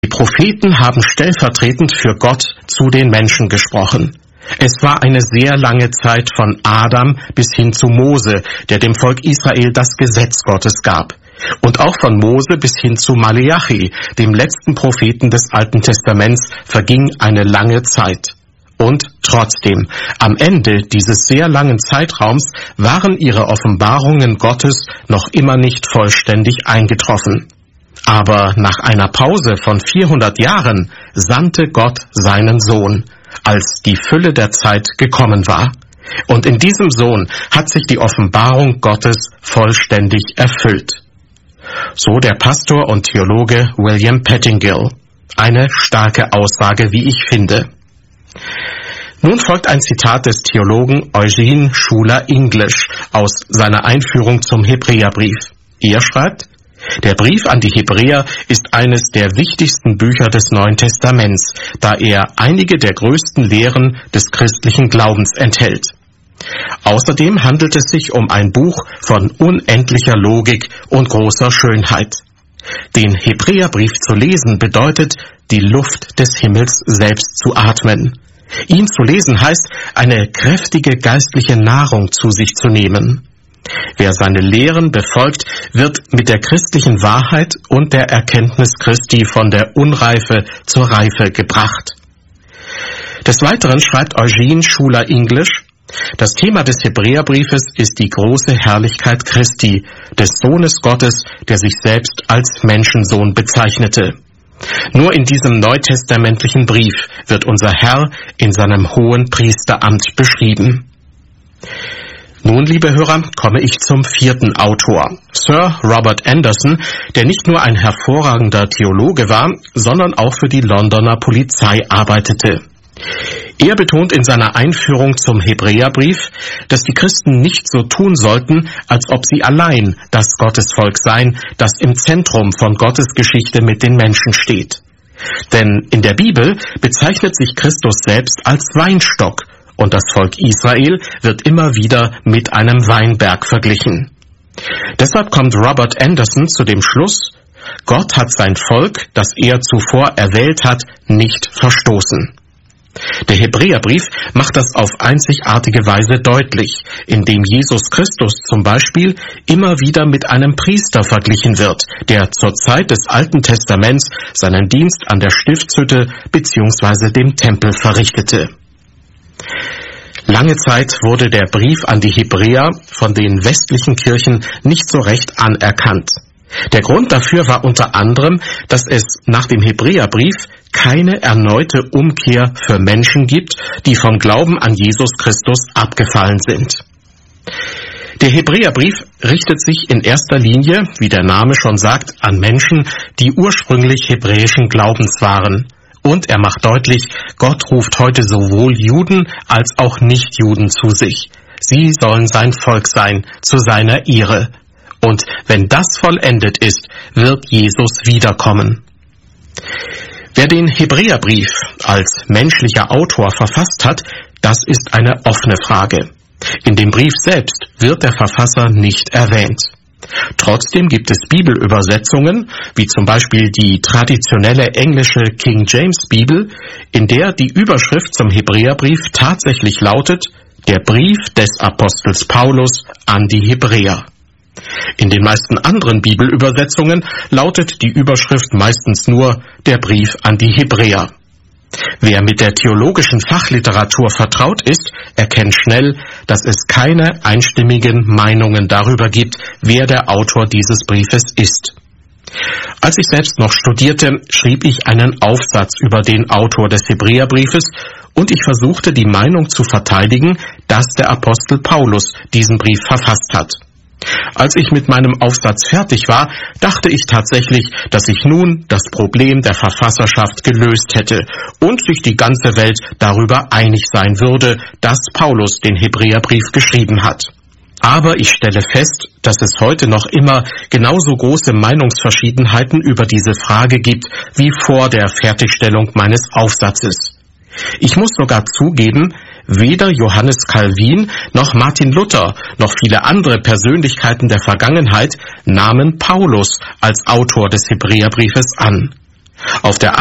Die Propheten haben stellvertretend für Gott zu den Menschen gesprochen. Es war eine sehr lange Zeit von Adam bis hin zu Mose, der dem Volk Israel das Gesetz Gottes gab. Und auch von Mose bis hin zu Maleachi, dem letzten Propheten des Alten Testaments, verging eine lange Zeit. Und trotzdem, am Ende dieses sehr langen Zeitraums waren ihre Offenbarungen Gottes noch immer nicht vollständig eingetroffen. Aber nach einer Pause von 400 Jahren sandte Gott seinen Sohn, als die Fülle der Zeit gekommen war. Und in diesem Sohn hat sich die Offenbarung Gottes vollständig erfüllt. So der Pastor und Theologe William Pettingill. Eine starke Aussage, wie ich finde. Nun folgt ein Zitat des Theologen Eugene Schuler English aus seiner Einführung zum Hebräerbrief. Er schreibt: Der Brief an die Hebräer ist eines der wichtigsten Bücher des Neuen Testaments, da er einige der größten Lehren des christlichen Glaubens enthält. Außerdem handelt es sich um ein Buch von unendlicher Logik und großer Schönheit. Den Hebräerbrief zu lesen bedeutet, die Luft des Himmels selbst zu atmen. Ihn zu lesen heißt, eine kräftige geistliche Nahrung zu sich zu nehmen. Wer seine Lehren befolgt, wird mit der christlichen Wahrheit und der Erkenntnis Christi von der Unreife zur Reife gebracht. Des Weiteren schreibt Eugene Schuler English: Das Thema des Hebräerbriefes ist die große Herrlichkeit Christi, des Sohnes Gottes, der sich selbst als Menschensohn bezeichnete. Nur in diesem neutestamentlichen Brief wird unser Herr in seinem hohen Priesteramt beschrieben. Nun, liebe Hörer, komme ich zum vierten Autor, Sir Robert Anderson, der nicht nur ein hervorragender Theologe war, sondern auch für die Londoner Polizei arbeitete. Er betont in seiner Einführung zum Hebräerbrief, dass die Christen nicht so tun sollten, als ob sie allein das Gottesvolk seien, das im Zentrum von Gottes Geschichte mit den Menschen steht. Denn in der Bibel bezeichnet sich Christus selbst als Weinstock und das Volk Israel wird immer wieder mit einem Weinberg verglichen. Deshalb kommt Robert Anderson zu dem Schluss: Gott hat sein Volk, das er zuvor erwählt hat, nicht verstoßen. Der Hebräerbrief macht das auf einzigartige Weise deutlich, indem Jesus Christus zum Beispiel immer wieder mit einem Priester verglichen wird, der zur Zeit des Alten Testaments seinen Dienst an der Stiftshütte bzw. dem Tempel verrichtete. Lange Zeit wurde der Brief an die Hebräer von den westlichen Kirchen nicht so recht anerkannt. Der Grund dafür war unter anderem, dass es nach dem Hebräerbrief keine erneute Umkehr für Menschen gibt, die vom Glauben an Jesus Christus abgefallen sind. Der Hebräerbrief richtet sich in erster Linie, wie der Name schon sagt, an Menschen, die ursprünglich hebräischen Glaubens waren. Und er macht deutlich, Gott ruft heute sowohl Juden als auch Nichtjuden zu sich. Sie sollen sein Volk sein, zu seiner Ehre. Und wenn das vollendet ist, wird Jesus wiederkommen. Wer den Hebräerbrief als menschlicher Autor verfasst hat, das ist eine offene Frage. In dem Brief selbst wird der Verfasser nicht erwähnt. Trotzdem gibt es Bibelübersetzungen, wie zum Beispiel die traditionelle englische King James Bibel, in der die Überschrift zum Hebräerbrief tatsächlich lautet: Der Brief des Apostels Paulus an die Hebräer. In den meisten anderen Bibelübersetzungen lautet die Überschrift meistens nur der Brief an die Hebräer. Wer mit der theologischen Fachliteratur vertraut ist, erkennt schnell, dass es keine einstimmigen Meinungen darüber gibt, wer der Autor dieses Briefes ist. Als ich selbst noch studierte, schrieb ich einen Aufsatz über den Autor des Hebräerbriefes und ich versuchte, die Meinung zu verteidigen, dass der Apostel Paulus diesen Brief verfasst hat. Als ich mit meinem Aufsatz fertig war, dachte ich tatsächlich, dass ich nun das Problem der Verfasserschaft gelöst hätte und sich die ganze Welt darüber einig sein würde, dass Paulus den Hebräerbrief geschrieben hat. Aber ich stelle fest, dass es heute noch immer genauso große Meinungsverschiedenheiten über diese Frage gibt wie vor der Fertigstellung meines Aufsatzes. Ich muss sogar zugeben, weder Johannes Calvin noch Martin Luther noch viele andere Persönlichkeiten der Vergangenheit nahmen Paulus als Autor des Hebräerbriefes an. Auf der